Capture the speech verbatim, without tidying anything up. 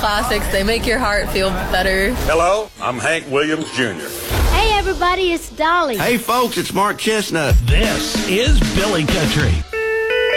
classics. They make your heart feel better. Hello, I'm Hank Williams Junior Hey, everybody, it's Dolly. Hey, folks, it's Mark Chestnut. This is Billy Country.